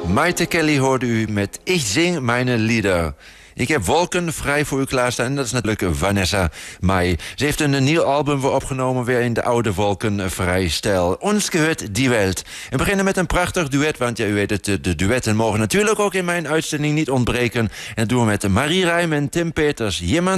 Maite Kelly hoorde u met Ik zing mijn lieder. Ik heb Wolken vrij voor u klaarstaan en dat is natuurlijk Vanessa Mai. Ze heeft een nieuw album weer opgenomen, weer in de oude Wolkenvrij stijl. Ons gehört die Welt. We beginnen met een prachtig duet, want ja, u weet het, de duetten mogen natuurlijk ook in mijn uitzending niet ontbreken. En dat doen we met Marie Rijm en Tim Peters. Jemand